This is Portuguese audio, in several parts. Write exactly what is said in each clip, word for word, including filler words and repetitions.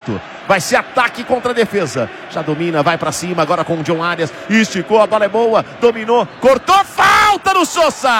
aberto. Vai ser ataque contra a defesa. Já domina, vai pra cima agora com o John Arias. Esticou, a bola é boa, dominou, cortou, falta no Sousa.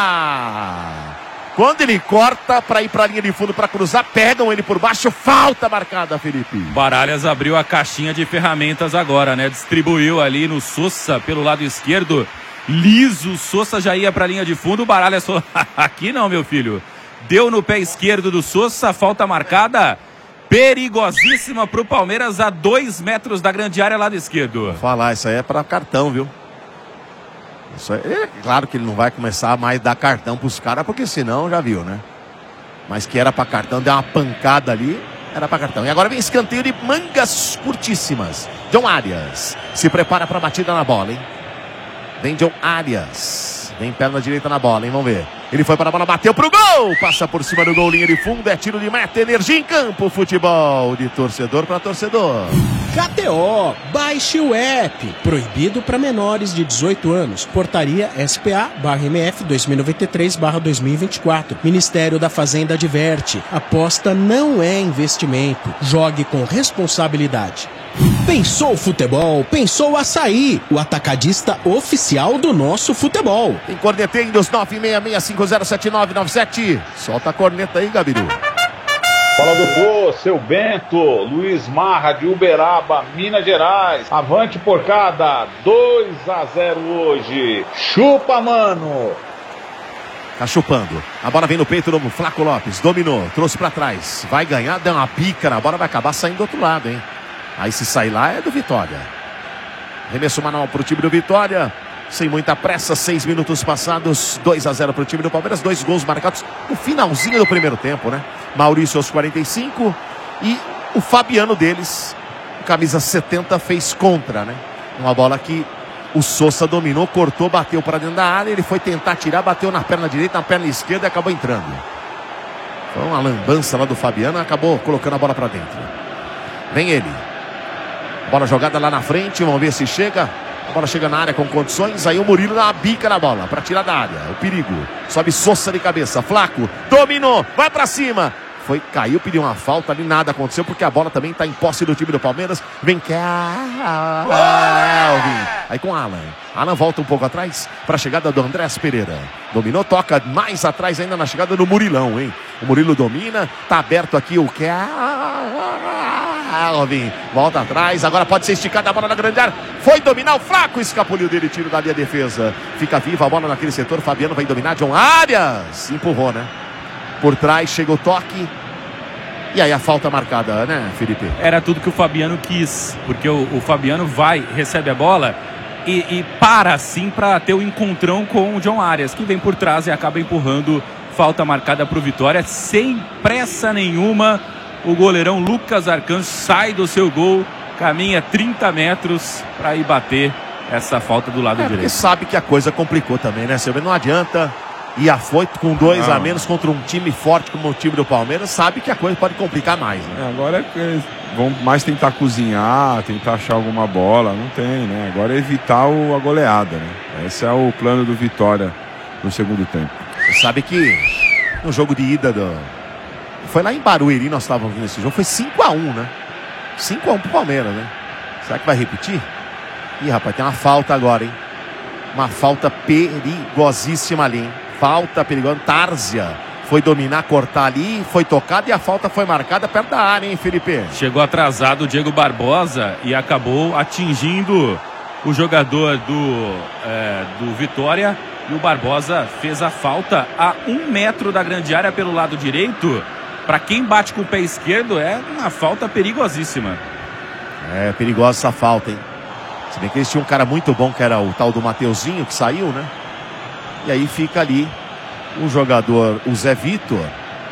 Quando ele corta para ir para a linha de fundo para cruzar, pegam ele por baixo, falta marcada, Felipe. Baralhas abriu a caixinha de ferramentas agora, né? Distribuiu ali no Sousa pelo lado esquerdo. Liso, Sousa já ia para a linha de fundo, o Baralhas falou, aqui não, meu filho. Deu no pé esquerdo do Sousa, falta marcada. Perigosíssima para o Palmeiras a dois metros da grande área lado esquerdo. Vou falar, isso aí é para cartão, viu? Isso aí, é claro que ele não vai começar mais a dar cartão pros caras, porque senão já viu, né? Mas que era pra cartão, deu uma pancada ali, era pra cartão. E agora vem escanteio de mangas curtíssimas. John Arias se prepara pra batida na bola, hein? Vem John Arias. Vem perna direita na bola, hein? Vamos ver. Ele foi para a bola, bateu pro gol. Passa por cima do gol, linha de fundo. É tiro de meta, energia em campo. Futebol de torcedor para torcedor. K T O, baixe o app. Proibido para menores de dezoito anos. Portaria S P A barra M F dois mil e noventa e três barra dois mil e vinte e quatro. Ministério da Fazenda adverte. Aposta não é investimento. Jogue com responsabilidade. Pensou futebol? Pensou Açaí, o atacadista oficial do nosso futebol. Tem corneteio dos nove seis seis cinco zero sete nove nove sete. Solta a corneta aí, Gabiru. Fala, doutor, seu Bento, Luiz Marra de Uberaba, Minas Gerais. Avante porcada, dois a zero hoje. Chupa, mano. Tá chupando. A bola vem no peito do Flaco Lopes. Dominou, trouxe pra trás. Vai ganhar, deu uma pica na bola, vai acabar saindo do outro lado, hein? Aí se sair lá é do Vitória. Remesso manual pro time do Vitória. Sem muita pressa, seis minutos passados. dois a zero pro time do Palmeiras. Dois gols marcados no finalzinho do primeiro tempo, né? Maurício aos quarenta e cinco. E o Fabiano deles, camisa setenta, fez contra, né? Uma bola que o Sousa dominou, cortou, bateu para dentro da área. Ele foi tentar tirar, bateu na perna direita, na perna esquerda e acabou entrando. Foi uma lambança lá do Fabiano. Acabou colocando a bola para dentro. Vem ele. Bola jogada lá na frente, vamos ver se chega. A bola chega na área com condições. Aí o Murilo dá uma bica na bola para tirar da área. O perigo. Sobe Sousa de cabeça. Flaco dominou, vai para cima. Foi, caiu, pediu uma falta ali. Nada aconteceu porque a bola também está em posse do time do Palmeiras. Vem cá, Elvin. Aí com Alan. Alan volta um pouco atrás para a chegada do Andrés Pereira. Dominou, toca mais atrás ainda na chegada do Murilão, hein? O Murilo domina, tá aberto aqui o que Alvin, volta atrás, agora pode ser esticada a bola na grande área, foi dominar o Flaco, escapuliu dele, tiro da linha defesa, fica viva a bola naquele setor, Fabiano vai dominar, John Arias, empurrou, né? Por trás, chega o toque, e aí a falta marcada, né, Felipe? Era tudo que o Fabiano quis, porque o, o Fabiano vai, recebe a bola e, e para assim para ter o encontrão com o John Arias, que vem por trás e acaba empurrando, falta marcada para o Vitória, sem pressa nenhuma. O goleirão Lucas Arcanjo sai do seu gol, caminha trinta metros para ir bater essa falta do lado é, direito. Porque sabe que a coisa complicou também, né, Silvio? Não adianta ir afoito com dois não. a menos contra um time forte como o time do Palmeiras. Sabe que a coisa pode complicar mais, né? É, agora eles vão mais tentar cozinhar, tentar achar alguma bola. Não tem, né? Agora é evitar o, a goleada, né? Esse é o plano do Vitória no segundo tempo. Você sabe que no jogo de ida do... Foi lá em Barueri, nós estávamos vendo esse jogo. Foi cinco a um, né? cinco a um pro Palmeiras, né? Será que vai repetir? Ih, rapaz, tem uma falta agora, hein? Uma falta perigosíssima ali, hein? Falta perigosa. Tárzia foi dominar, cortar ali, foi tocada e a falta foi marcada perto da área, hein, Felipe? Chegou atrasado o Diego Barbosa e acabou atingindo o jogador do, é, do Vitória. E o Barbosa fez a falta a um metro da grande área pelo lado direito. Para quem bate com o pé esquerdo, é uma falta perigosíssima. É, perigosa essa falta, hein? Se bem que eles tinham um cara muito bom, que era o tal do Mateuzinho, que saiu, né? E aí fica ali o jogador, o Zé Vitor.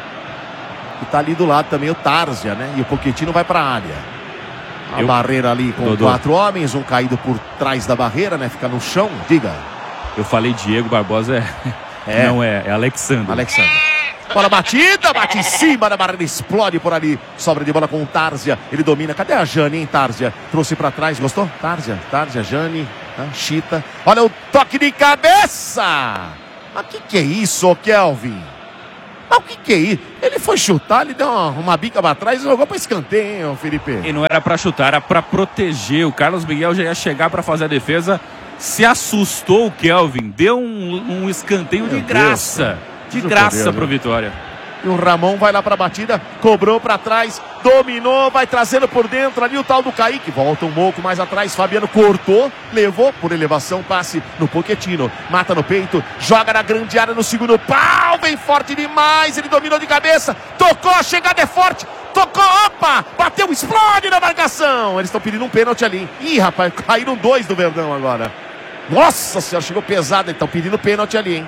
E tá ali do lado também o Tárzia, né? E o Pochettino vai para a área. A Eu... barreira ali com Dodô. quatro homens, um caído por trás da barreira, né? Fica no chão, diga. Eu falei Diego Barbosa, é... é. Não é, é Alexandre. Alexandre. Bola batida, bate em cima da barreira, explode por ali. Sobra de bola com o Tárzia. Ele domina. Cadê a Jane, hein, Tárzia? Trouxe pra trás, gostou? Tárzia, Tárzia, Jane, tá? Chita. Olha o toque de cabeça! Mas que que é isso, Kelvin? Mas o que que é isso? Ele foi chutar, ele deu uma, uma bica pra trás e jogou pra escanteio, hein, Felipe? E não era pra chutar, era pra proteger. O Carlos Miguel já ia chegar pra fazer a defesa. Se assustou o Kelvin. Deu um, um escanteio Meu de graça. Deus, de Deus graça Deus, pro Vitória. E o Ramon vai lá pra batida, cobrou pra trás, dominou, vai trazendo por dentro ali o tal do Kaique. Volta um pouco mais atrás, Fabiano cortou, levou por elevação, passe no Pochettino. Mata no peito, joga na grande área no segundo pau, vem forte demais, ele dominou de cabeça, tocou, a chegada é forte, tocou, opa, bateu, explode na marcação. Eles estão pedindo um pênalti ali. Ih, rapaz, caíram dois do Verdão agora. Nossa senhora, chegou pesado, eles estão pedindo pênalti ali, hein.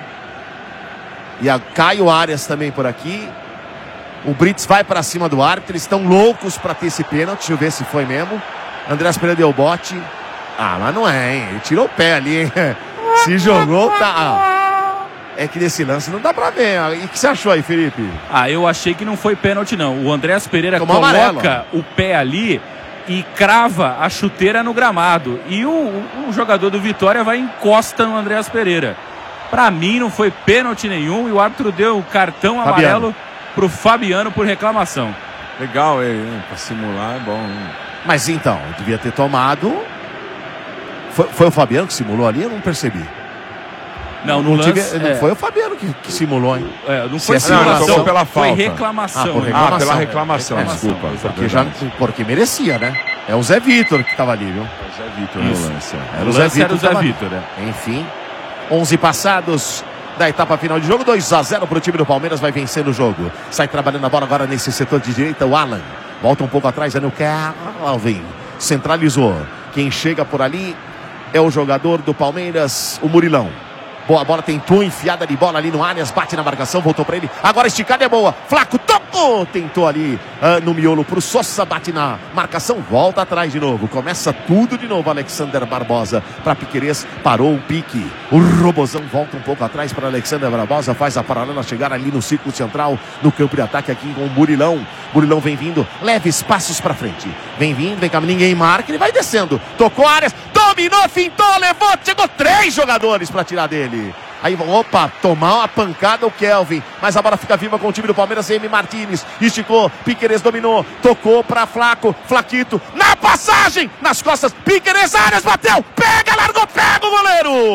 E a Caio Arias também por aqui. O Brits vai para cima do árbitro. Eles estão loucos para ter esse pênalti. Deixa eu ver se foi mesmo. Andrés Pereira deu bote. Ah, mas não é, hein? Ele tirou o pé ali, hein? Se jogou, tá... Ah. É que nesse lance não dá para ver. E o que você achou aí, Felipe? Ah, eu achei que não foi pênalti, não. O Andrés Pereira Tomou coloca amarelo. o pé ali e crava a chuteira no gramado. E o, o jogador do Vitória vai e encosta no Andrés Pereira. Pra mim não foi pênalti nenhum e o árbitro deu o cartão Fabiano. amarelo pro Fabiano por reclamação. Legal ele, né? Pra simular é bom. Né? Mas então, devia ter tomado... Foi, foi o Fabiano que simulou ali? Eu não percebi. Não, no lance... tive- não é, foi o Fabiano que, que simulou, hein? é, não Se foi é simulação, simulação, pela foi falta. reclamação. Ah, por né? reclamação. Ah, pela reclamação, É, desculpa. Porque, já, porque merecia, né? É o Zé Vitor que tava ali, viu? O Zé Vitor Isso. no lance. é. Era O lance era o Zé que tava- Vitor, né? Enfim, onze passados da etapa final de jogo, dois a zero para o time do Palmeiras, vai vencendo o jogo. Sai trabalhando a bola agora nesse setor de direita, o Alan. Volta um pouco atrás, é no Kelvin. Centralizou. Quem chega por ali é o jogador do Palmeiras, o Murilão. Boa bola, tentou enfiada de bola ali no Arias, bate na marcação, voltou para ele. Agora esticada é boa. Flaco tocou, tentou ali ah, no miolo pro Sosa, bate na marcação, volta atrás de novo. Começa tudo de novo, Alexander Barbosa para Piquerez, parou o pique. O Robozão volta um pouco atrás para Alexander Barbosa, faz a paralela, chegar ali no círculo central, no campo de ataque aqui com o Murilão. Murilão vem vindo, leves passos para frente. Vem vindo, vem cá, ninguém marca, ele vai descendo. Tocou Arias, dominou, fintou, levou, chegou três jogadores para tirar dele. Aí, opa, tomar uma pancada o Kelvin, mas a bola fica viva com o time do Palmeiras. M. Martínez esticou, Piquerez dominou, tocou para Flaco, Flaquito, na passagem, nas costas, Piquerez, Arias, bateu, pega, largou, pega o goleiro.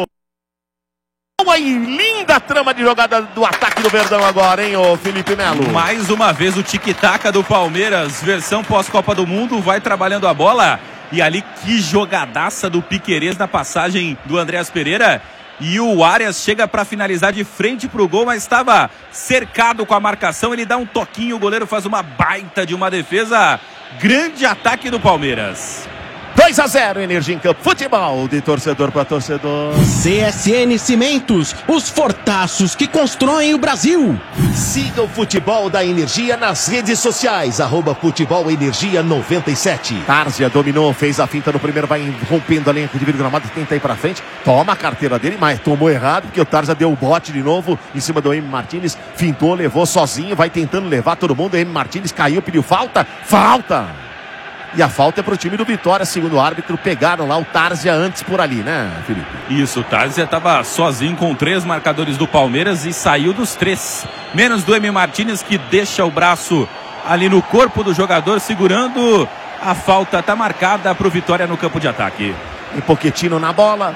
Uma linda trama de jogada do ataque do Verdão agora, hein, ô Felipe Melo. Mais uma vez o tic-tac do Palmeiras, versão pós-Copa do Mundo, vai trabalhando a bola. E ali que jogadaça do Piquerez na passagem do Andrés Pereira. E o Arias chega para finalizar de frente pro gol, mas estava cercado com a marcação. Ele dá um toquinho, o goleiro faz uma baita de uma defesa. Grande ataque do Palmeiras. dois a zero, Energia em Campo. Futebol de torcedor para torcedor. C S N Cimentos, os fortaços que constroem o Brasil. Siga o futebol da Energia nas redes sociais, arroba Futebol Energia noventa e sete. Tárzia dominou, fez a finta no primeiro, vai rompendo a linha de vidro gramado, tenta ir pra frente, toma a carteira dele, mas tomou errado, porque o Tárzia deu o bote de novo em cima do M. Martínez, fintou, levou sozinho, vai tentando levar todo mundo, M. Martínez caiu, pediu falta, falta! E a falta é pro time do Vitória, segundo o árbitro. Pegaram lá o Tárzia antes por ali, né, Felipe? Isso, o Tárzia estava sozinho com três marcadores do Palmeiras e saiu dos três. Menos do M. Martínez, que deixa o braço ali no corpo do jogador, segurando. A falta está marcada pro Vitória no campo de ataque. E Pochettino na bola.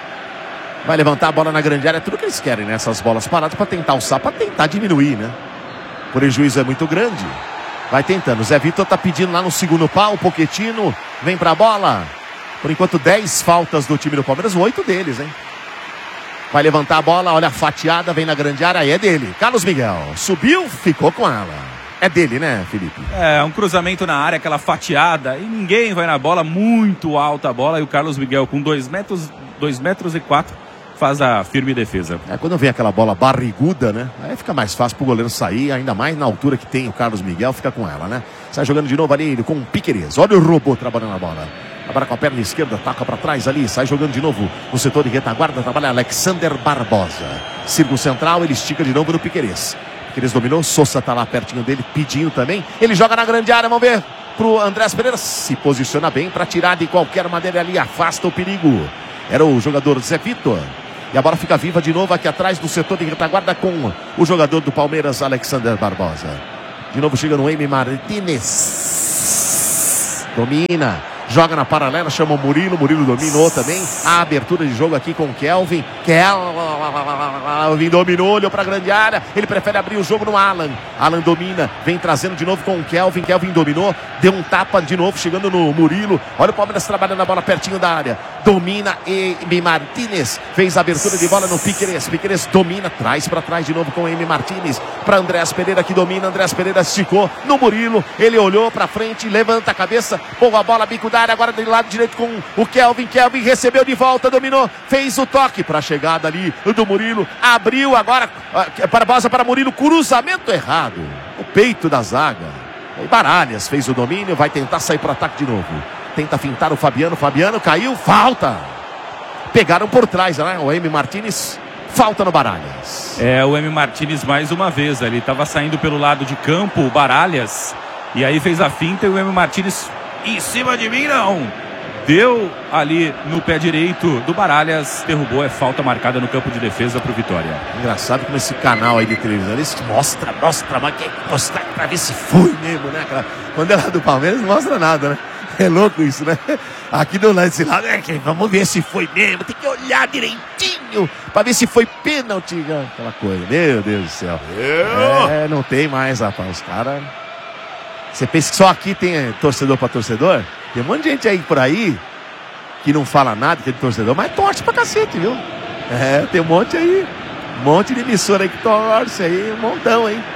Vai levantar a bola na grande área. Tudo que eles querem, né? Essas bolas paradas para tentar alçar, para tentar diminuir, né? O prejuízo é muito grande. Vai tentando. O Zé Vitor tá pedindo lá no segundo pau. O Pochettino vem pra bola. Por enquanto, dez faltas do time do Palmeiras. Oito deles, hein? Vai levantar a bola. Olha a fatiada. Vem na grande área. Aí é dele. Carlos Miguel. Subiu, ficou com ela. É dele, né, Felipe? É, um cruzamento na área, aquela fatiada. E ninguém vai na bola. Muito alta a bola. E o Carlos Miguel com dois metros, dois metros e quatro. Faz a firme defesa. É, quando vem aquela bola barriguda, né? Aí fica mais fácil pro goleiro sair, ainda mais na altura que tem o Carlos Miguel, fica com ela, né? Sai jogando de novo ali com o Piquerez. Olha o robô trabalhando a bola. Agora com a perna esquerda, taca pra trás ali, sai jogando de novo no setor de retaguarda, trabalha Alexander Barbosa. Círculo central, ele estica de novo no Piquerez. Piquerez dominou, Sosa tá lá pertinho dele, pedindo também. Ele joga na grande área, vamos ver pro Andrés Pereira. Se posiciona bem pra tirar de qualquer maneira ali, afasta o perigo. Era o jogador Zé Vitor. E a bola fica viva de novo aqui atrás do setor de retaguarda com o jogador do Palmeiras, Alexander Barbosa. De novo chega no Emi Martínez. Domina. Joga na paralela, chama o Murilo. Murilo dominou também. A abertura de jogo aqui com o Kelvin. Kelvin dominou, olhou para a grande área. Ele prefere abrir o jogo no Alan. Alan domina, vem trazendo de novo com o Kelvin. Kelvin dominou, deu um tapa de novo, chegando no Murilo. Olha o Palmeiras trabalhando a bola pertinho da área. Domina Emi Martínez. Fez a abertura de bola no Piquerez. Piquerez domina, traz para trás de novo com o Emi Martínez. Para Andrés Pereira que domina. Andrés Pereira esticou no Murilo. Ele olhou para frente, levanta a cabeça. Boa bola, bico da área, agora do lado direito com o Kelvin. Kelvin recebeu de volta, dominou, fez o toque para a chegada ali do Murilo. Abriu agora, Barbosa para Murilo. Cruzamento errado. O peito da zaga. E Baralhas fez o domínio, vai tentar sair para o ataque de novo. Tenta fintar o Fabiano. Fabiano caiu, falta. Pegaram por trás, né? O Emi Martínez, falta no Baralhas. É, o Emi Martínez mais uma vez. Ele estava saindo pelo lado de campo, o Baralhas. E aí fez a finta e o Emi Martínez, em cima de mim não. Deu ali no pé direito do Baralhas, derrubou, é falta marcada no campo de defesa para o Vitória. Engraçado como esse canal aí de televisão, eles mostra, mostra, mas quer mostrar pra ver se foi mesmo, né? Quando é lá do Palmeiras não mostra nada, né? É louco isso, né? Aqui do lado desse lado, é que vamos ver se foi mesmo, tem que olhar direitinho pra ver se foi pênalti, aquela coisa. Meu Deus do céu. Eu? É, não tem mais, rapaz, os caras... Você pensa que só aqui tem torcedor pra torcedor? Tem um monte de gente aí por aí que não fala nada, que é de torcedor, mas torce pra cacete, viu? É, tem um monte aí, um monte de emissora aí que torce aí, um montão, hein?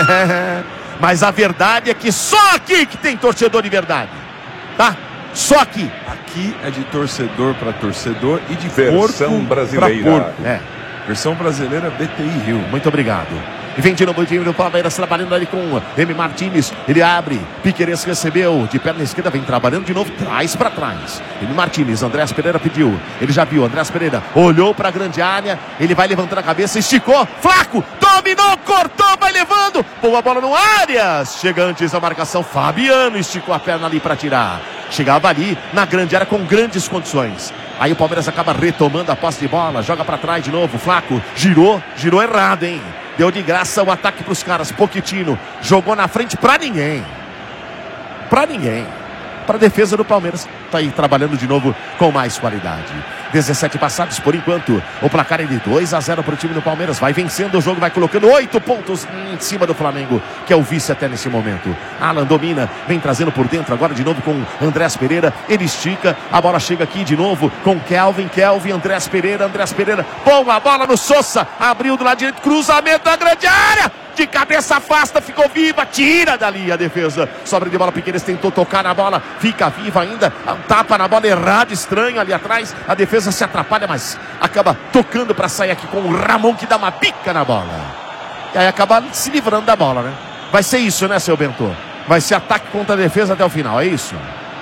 Mas a verdade é que só aqui que tem torcedor de verdade, tá? Só aqui. Aqui é de torcedor pra torcedor e de Versão porco brasileira. pra porco. É. Versão brasileira B T I Rio. Muito obrigado. E vem de novo o time do Palmeiras trabalhando ali com o Emi Martínez. Ele abre, Piquerez recebeu de perna esquerda, vem trabalhando de novo, traz para trás. Emi Martínez, Andrés Pereira pediu. Ele já viu, Andrés Pereira olhou para a grande área. Ele vai levantando a cabeça, esticou, Flaco, dominou, cortou, vai levando. Boa bola no Arias. Chega antes da marcação, Fabiano esticou a perna ali para tirar. Chegava ali na grande área com grandes condições. Aí o Palmeiras acaba retomando a posse de bola, joga para trás de novo, Flaco, girou, girou errado, hein? Deu de graça o ataque para os caras. Pochettino jogou na frente para ninguém. Para ninguém. Para a defesa do Palmeiras. Está aí trabalhando de novo com mais qualidade. dezessete passados por enquanto. O placar é de dois a zero para o time do Palmeiras. Vai vencendo o jogo, vai colocando oito pontos em cima do Flamengo, que é o vice até nesse momento. Alan domina, vem trazendo por dentro agora de novo com Andrés Pereira. Ele estica, a bola chega aqui de novo com Kelvin, Kelvin, Andrés Pereira, Andrés Pereira. Boa bola no Sousa, abriu do lado direito, cruzamento da grande área. De cabeça afasta, ficou viva, tira dali a defesa. Sobra de bola, Piquerez tentou tocar na bola, fica viva ainda, tapa na bola errado, estranho ali atrás. A defesa se atrapalha, mas acaba tocando para sair aqui com o Ramon, que dá uma pica na bola. E aí acaba se livrando da bola, né? Vai ser isso, né, seu Bento? Vai ser ataque contra a defesa até o final, é isso?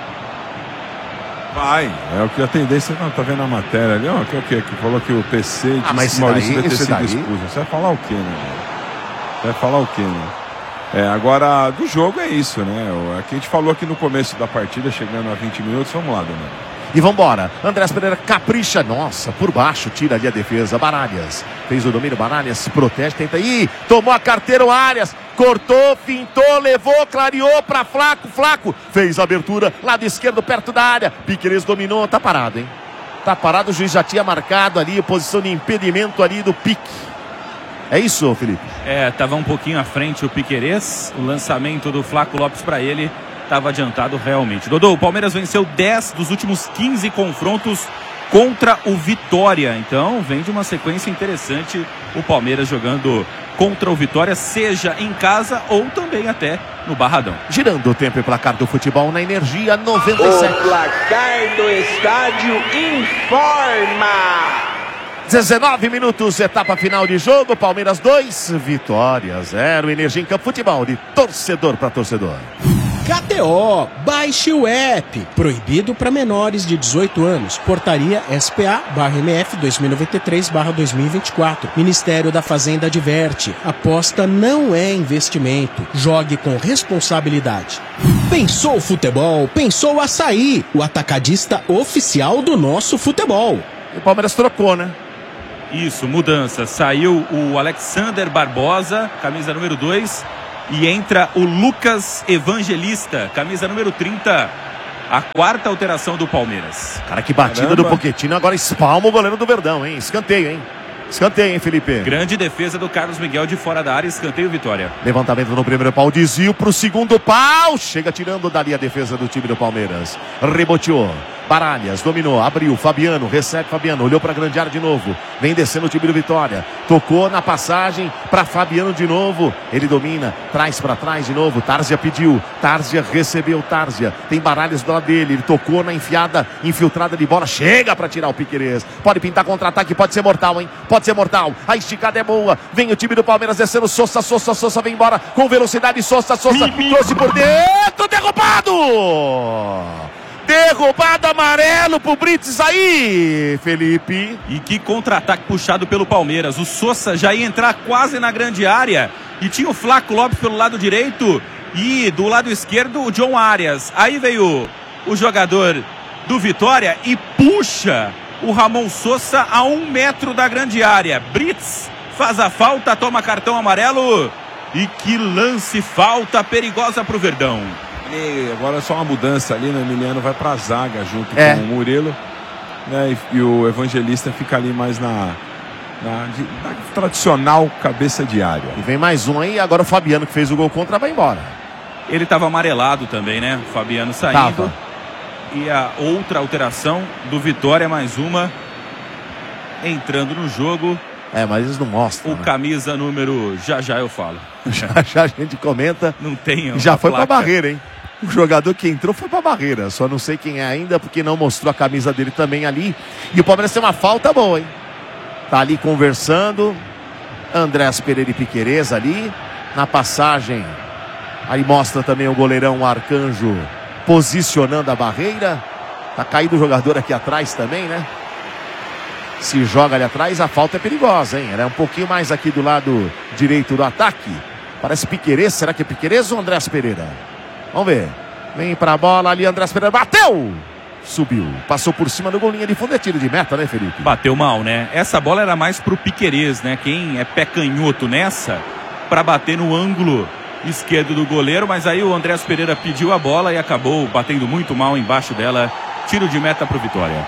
Vai, é o que a tendência, não, tá vendo a matéria ali, ó, que é o que? Que falou que o P C disse ah, mas que o Maurício daí, vai ter sido daí... expulso. Você vai falar o quê, né? Você vai falar o quê, né? É, agora, do jogo é isso, né? O que a gente falou aqui no começo da partida, chegando a vinte minutos, vamos lá, Dona. E vambora, Andrés Pereira capricha, nossa, por baixo, tira ali a defesa, Baralhas, fez o domínio, Baralhas se protege, tenta ir, tomou a carteira o Arias, cortou, fintou, levou, clareou pra Flaco, Flaco, fez a abertura, lado esquerdo, perto da área, Piquerez dominou, tá parado, hein? Tá parado, o juiz já tinha marcado ali, posição de impedimento ali do Pique. É isso, Felipe? É, tava um pouquinho à frente o Piquerez, o lançamento do Flaco Lopes para ele estava adiantado realmente. Dodô, o Palmeiras venceu dez dos últimos quinze confrontos contra o Vitória. Então vem de uma sequência interessante o Palmeiras jogando contra o Vitória, seja em casa ou também até no Barradão. Girando o tempo e placar do futebol na Energia noventa e sete. O placar do estádio informa. dezenove minutos, etapa final de jogo, Palmeiras dois, Vitória zero, Energia em Campo Futebol, de torcedor para torcedor. K T O, baixe o app, proibido para menores de dezoito anos, portaria S P A barra M F dois mil e noventa e três barra dois mil e vinte e quatro, Ministério da Fazenda adverte, aposta não é investimento, jogue com responsabilidade. Pensou futebol, pensou Açaí, o atacadista oficial do nosso futebol. E o Palmeiras trocou, né? Isso, mudança. Saiu o Alexander Barbosa, camisa número dois, e entra o Lucas Evangelista, camisa número trinta. A quarta alteração do Palmeiras. Cara, que batida Caramba. do Pochettino. Agora espalma o goleiro do Verdão, hein? Escanteio, hein? Escanteio, hein, Felipe? Grande defesa do Carlos Miguel de fora da área. Escanteio, Vitória. Levantamento no primeiro pau. Desvio pro segundo pau. Chega tirando dali a defesa do time do Palmeiras. Reboteou. Baralhas, dominou, abriu, Fabiano, recebe Fabiano, olhou para a grande área de novo, vem descendo o time do Vitória, tocou na passagem para Fabiano de novo, ele domina, traz para trás de novo, Tárzia pediu, Tárzia recebeu, Tárzia, tem Baralhas do lado dele, ele tocou na enfiada, infiltrada de bola, chega para tirar o Piquerez, pode pintar contra-ataque, pode ser mortal, hein, pode ser mortal, a esticada é boa, vem o time do Palmeiras descendo, Sousa, Sousa, Sousa vem embora, com velocidade, Sousa, Sousa, trouxe por dentro, derrubado! Derrubado amarelo pro Brits aí, Felipe. E que contra-ataque puxado pelo Palmeiras. O Sousa já ia entrar quase na grande área. E tinha o Flaco Lopes pelo lado direito. E do lado esquerdo o John Arias. Aí veio o jogador do Vitória e puxa o Ramon Sousa a um metro da grande área. Brits faz a falta, toma cartão amarelo. E que lance, falta perigosa pro Verdão. E agora é só uma mudança ali, né? O Emiliano vai pra zaga junto é. com o Murilo, né? E, e o Evangelista fica ali mais na, na, de, na tradicional cabeça de área. E vem mais um aí, agora o Fabiano que fez o gol contra vai embora. Ele tava amarelado também, né? O Fabiano saindo. Tava. E a outra alteração do Vitória, mais uma, entrando no jogo. É, mas eles não mostram. O né? camisa número... Já já eu falo. Já já a gente comenta. Não tem. Já foi placa. pra barreira, hein? O jogador que entrou foi pra barreira. Só não sei quem é ainda, porque não mostrou a camisa dele também ali. E o Palmeiras tem uma falta boa, hein? Tá ali conversando. Andrés Pereira e Piquerez ali. Na passagem. Aí mostra também o goleirão o Arcanjo posicionando a barreira. Tá caído o jogador aqui atrás também, né? Se joga ali atrás, a falta é perigosa, hein? Ela é um pouquinho mais aqui do lado direito do ataque. Parece Piquerez. Será que é Piquerez ou Andrés Pereira? Vamos ver. Vem pra bola ali, Andrés Pereira. Bateu! Subiu. Passou por cima do golinha de fundo. É tiro de meta, né, Felipe? Bateu mal, né? Essa bola era mais pro Piquerez, né? Quem é pé canhoto nessa, pra bater no ângulo esquerdo do goleiro. Mas aí o Andrés Pereira pediu a bola e acabou batendo muito mal embaixo dela. Tiro de meta pro Vitória.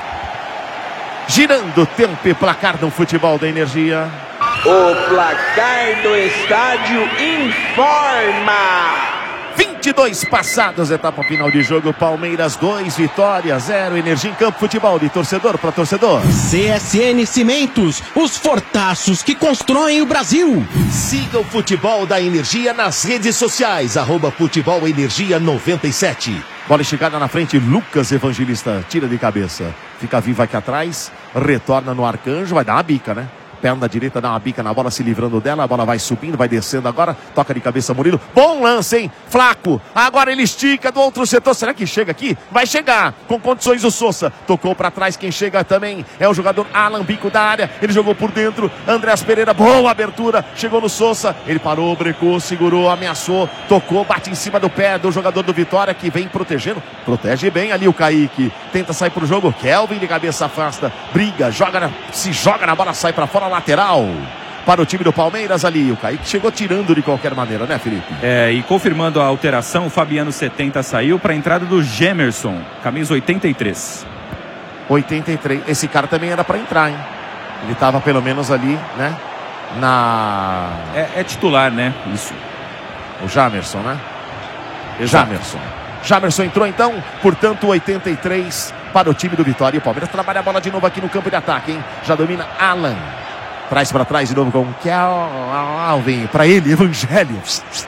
Girando tempo e placar no futebol da Energia. O placar do estádio informa. vinte e dois passados, etapa final de jogo. Palmeiras dois, Vitória zero. Energia em campo, futebol de torcedor para torcedor. C S N Cimentos, os fortaços que constroem o Brasil. Siga o futebol da Energia nas redes sociais. Arroba Futebol Energia noventa e sete. Bola esticada na frente, Lucas Evangelista tira de cabeça. Fica vivo aqui atrás, retorna no Arcanjo, vai dar uma bica, né? Perna direita dá uma bica na bola, se livrando dela. A bola vai subindo, vai descendo agora. Toca de cabeça Murilo. Bom lance, hein? Flaco. Agora ele estica do outro setor. Será que chega aqui? Vai chegar. Com condições o Sousa. Tocou pra trás. Quem chega também é o jogador Alan, bico da área. Ele jogou por dentro. Andrés Pereira. Boa abertura. Chegou no Sousa. Ele parou, brecou, segurou, ameaçou. Tocou, bate em cima do pé do jogador do Vitória, que vem protegendo. Protege bem ali o Kaique. Tenta sair pro jogo. Kelvin de cabeça afasta. Briga, joga, na... se joga na bola, sai pra fora. Lateral para o time do Palmeiras ali. O Kaique chegou tirando de qualquer maneira, né, Felipe? É, e confirmando a alteração, o Fabiano setenta saiu para a entrada do Gemerson, camisa oitenta e três. oitenta e três. Esse cara também era para entrar, hein? Ele estava pelo menos ali, né? Na... É, é titular, né? Isso. O Jamerson, né? Jamerson. Jamerson entrou então, portanto, oitenta e três para o time do Vitória. E o Palmeiras trabalha a bola de novo aqui no campo de ataque, hein? Já domina Alan. Traz para trás de novo com Kelvin. Para ele, Evangelho.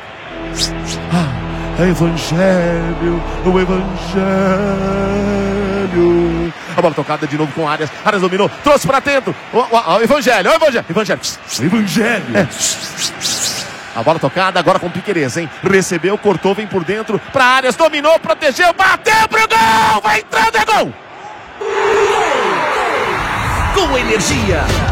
Ah, Evangelho, o Evangelho. A bola tocada de novo com Arias. Arias dominou, trouxe para dentro. O, o, o Evangelho, o Evangelho. Evangelho. Evangelho. É. A bola tocada agora com Piquerez, hein? Recebeu, cortou, vem por dentro. Para Arias, dominou, protegeu, bateu pro gol! Vai entrando, é gol! Com Energia.